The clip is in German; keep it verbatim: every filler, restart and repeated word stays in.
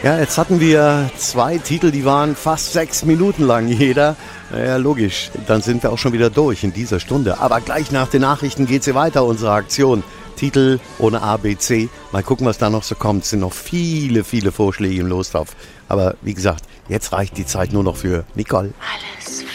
Ja, jetzt hatten wir zwei Titel, die waren fast sechs Minuten lang jeder. Ja, logisch, dann sind wir auch schon wieder durch in dieser Stunde. Aber gleich nach den Nachrichten geht's hier weiter, unsere Aktion. Titel ohne A B C. Mal gucken, was da noch so kommt. Es sind noch viele, viele Vorschläge im Lostopf. Aber wie gesagt, jetzt reicht die Zeit nur noch für Nicole. Alles